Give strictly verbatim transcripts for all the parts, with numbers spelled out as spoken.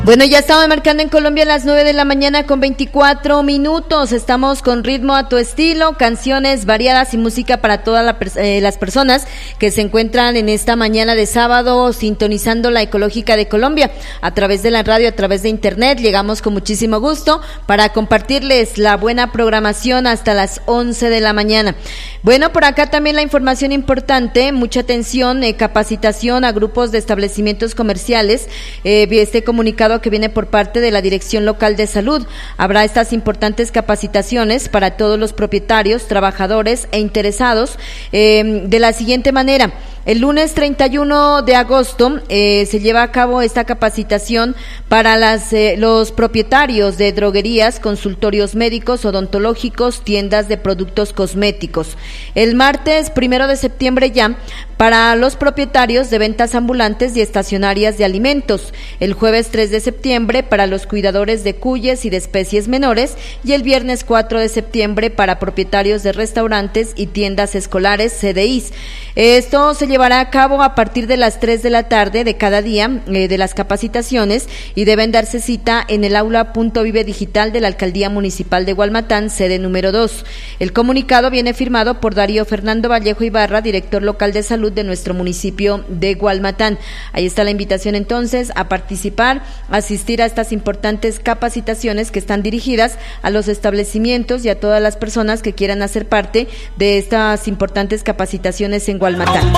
Bueno, ya estamos marcando en Colombia las nueve de la mañana con veinticuatro minutos. Estamos con ritmo a tu estilo, canciones variadas y música para todas la, eh, las personas que se encuentran en esta mañana de sábado sintonizando la Ecológica de Colombia a través de la radio, a través de internet. Llegamos con muchísimo gusto para compartirles la buena programación hasta las once de la mañana. Bueno, por acá también la información importante, mucha atención, eh, capacitación a grupos de establecimientos comerciales. Eh, este comunicado que viene por parte de la Dirección Local de Salud. Habrá estas importantes capacitaciones para todos los propietarios, trabajadores e interesados eh, de la siguiente manera. El lunes treinta y uno de agosto eh, se lleva a cabo esta capacitación para las, eh, los propietarios de droguerías, consultorios médicos, odontológicos, tiendas de productos cosméticos. El martes primero de septiembre ya para los propietarios de ventas ambulantes y estacionarias de alimentos. El jueves tres de septiembre para los cuidadores de cuyes y de especies menores, y el viernes cuatro de septiembre para propietarios de restaurantes y tiendas escolares, C D Is. Esto se llevará a cabo a partir de las tres de la tarde de cada día eh, de las capacitaciones, y deben darse cita en el aula Punto Vive Digital de la Alcaldía Municipal de Gualmatán, sede número dos. El comunicado viene firmado por Darío Fernando Vallejo Ibarra, director local de salud de nuestro municipio de Gualmatán. Ahí está la invitación entonces a participar, a asistir a estas importantes capacitaciones que están dirigidas a los establecimientos y a todas las personas que quieran hacer parte de estas importantes capacitaciones en Gualmatán.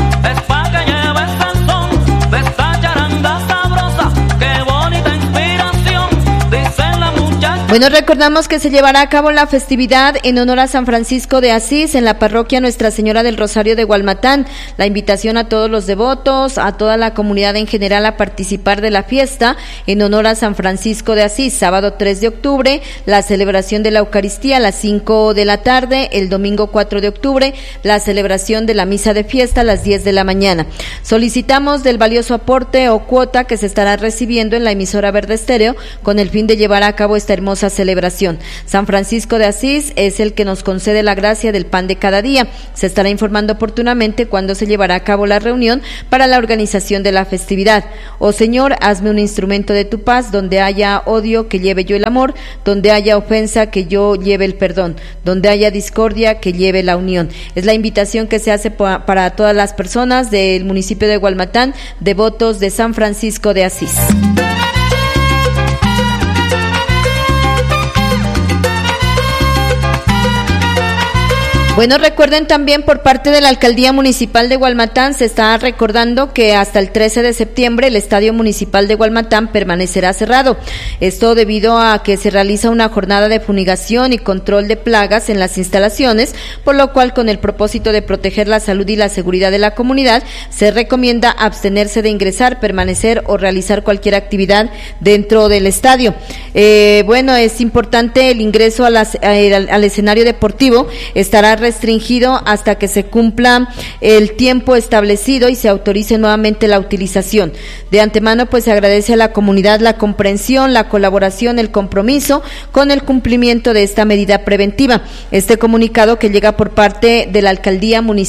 Bueno, recordamos que se llevará a cabo la festividad en honor a San Francisco de Asís en la parroquia Nuestra Señora del Rosario de Gualmatán. La invitación a todos los devotos, a toda la comunidad en general a participar de la fiesta en honor a San Francisco de Asís. Sábado tres de octubre, la celebración de la Eucaristía a las cinco de la tarde. El domingo cuatro de octubre, la celebración de la misa de fiesta a las diez de la mañana. Solicitamos del valioso aporte o cuota que se estará recibiendo en la emisora Verde Estéreo con el fin de llevar a cabo esta hermosa celebración. San Francisco de Asís es el que nos concede la gracia del pan de cada día. Se estará informando oportunamente cuándo se llevará a cabo la reunión para la organización de la festividad. Oh Señor, hazme un instrumento de tu paz, donde haya odio, que lleve yo el amor, donde haya ofensa, que yo lleve el perdón, donde haya discordia, que lleve la unión. Es la invitación que se hace para todas las personas del municipio de Gualmatán, devotos de San Francisco de Asís. Bueno, recuerden también por parte de la Alcaldía Municipal de Gualmatán, se está recordando que hasta el trece de septiembre el Estadio Municipal de Gualmatán permanecerá cerrado. Esto debido a que se realiza una jornada de fumigación y control de plagas en las instalaciones, por lo cual, con el propósito de proteger la salud y la seguridad de la comunidad, se recomienda abstenerse de ingresar, permanecer o realizar cualquier actividad dentro del estadio. Eh, bueno, es importante el ingreso a las, eh, al, al escenario deportivo, estará restringido hasta que se cumpla el tiempo establecido y se autorice nuevamente la utilización. De antemano, pues se agradece a la comunidad la comprensión, la colaboración, el compromiso con el cumplimiento de esta medida preventiva. Este comunicado que llega por parte de la Alcaldía Municipal